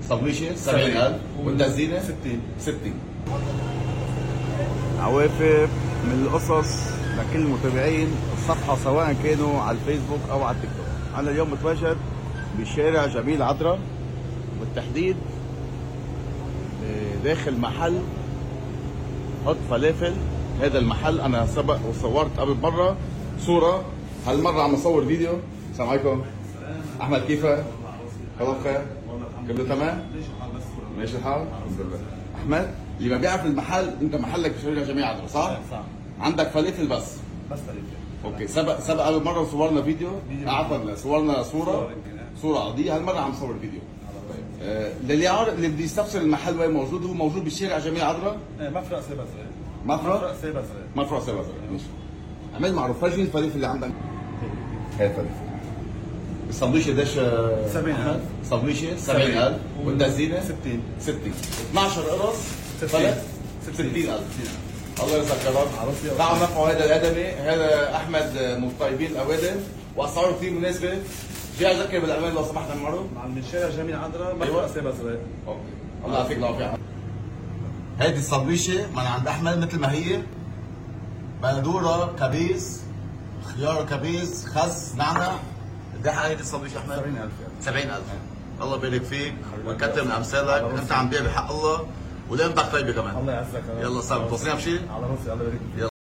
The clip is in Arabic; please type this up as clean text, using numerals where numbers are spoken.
صبيشه 70000 والتزيينه 60. عوافر من القصص لكل المتابعين الصفحة سواء كانوا على الفيسبوك أو على التيك توك. أنا اليوم متواجد بشارع جميل عذرا، بالتحديد داخل محل حط فلافل. هذا المحل أنا سبق وصورت قبل مرة صورة، هالمرة عم أصور فيديو. السلام عليكم أحمد، كيفك؟ خلاص بخير؟ كله تمام؟ ماشي الحال؟ الحمد لله. أحمد، اللي ما بيعرف المحل، أنت محلك بشارع جميل عذرا صح؟ صح. عندك فلافل بس فلافل. اوكي. سبق قبل مره صورنا فيديو، عفوا صورنا صوره عاديه. هالمره عم نصور فيديو. طيب للي عارف، اللي بده يستفسر المحل وين موجود، هو موجود بالشارع جميل عذرا، مفرق سيبا صغير. مفرق سيبا صغير. ماشي، عمل معروف. فرجيني الفلافل اللي عندك. هاي الفلافل. السندويشه قديش؟ 70,000. سندويشه 70,000 والتزيينه 60. 12 قرص فلافل 60,000. الله يرزقك يا رب. دعوا نفعوا هذا الادمي، هذا احمد من طيبين الاوادم، واسعاره كثير مناسبه. جاي اذكر بالامان لو سمحت المره. من شارع جميل عذرا، مفرق سيبا صغير. اوكي، الله يعطيك العافيه. هيدي السندويشه من عند احمد مثل ما هي، بندوره كبيز، خيار كبيز، خس، نعنع. قد ايه هيدي السندويشه احمد؟ 70,000. 70,000. الله يبارك فيك ويكثر من امثالك، انت عم تبيع بحق الله ولقمتك طيبه كمان. الله يعزك. يلا صار توصينا بشيء؟ على راسي، الله يبارك فيك.